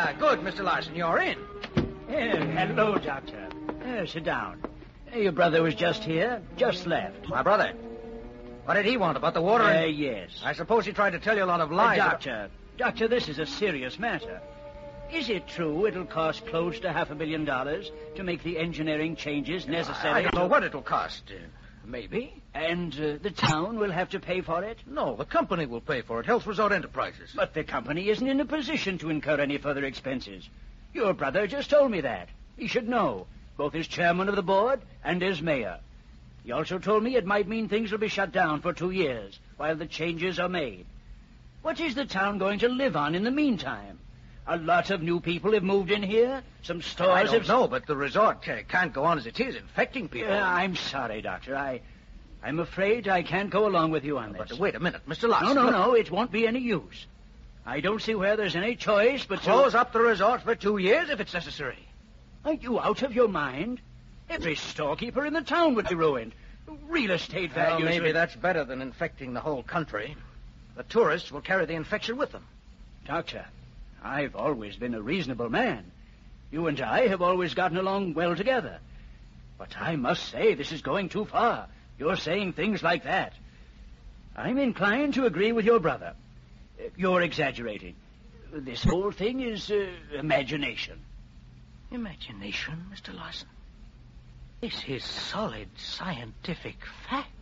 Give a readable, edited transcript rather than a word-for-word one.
Good, Mr. Larson, you're in. Hello, Doctor. Sit down. Your brother was just here, just left. My brother? What did he want, about the water? Yes. I suppose he tried to tell you a lot of lies. Doctor, this is a serious matter. Is it true it'll cost close to $500 million to make the engineering changes necessary? I don't know what it'll cost. Maybe. And the town will have to pay for it? No, the company will pay for it, Health Resort Enterprises. But the company isn't in a position to incur any further expenses. Your brother just told me that. He should know, both as chairman of the board and as mayor. He also told me it might mean things will be shut down for 2 years while the changes are made. What is the town going to live on in the meantime? A lot of new people have moved in here. Some stores I don't know, but the resort can't go on as it is, infecting people. I'm sorry, Doctor. I'm afraid I can't go along with you on this. But wait a minute, Mr. Larson. No, it won't be any use. I don't see where there's any choice but to... Close up the resort for 2 years if it's necessary. Are you out of your mind? Every storekeeper in the town would be ruined. Real estate values... Well, maybe that's better than infecting the whole country. The tourists will carry the infection with them. Doctor, I've always been a reasonable man. You and I have always gotten along well together. But I must say this is going too far. You're saying things like that. I'm inclined to agree with your brother. You're exaggerating. This whole thing is imagination. Imagination, Mr. Larson? This is solid scientific fact.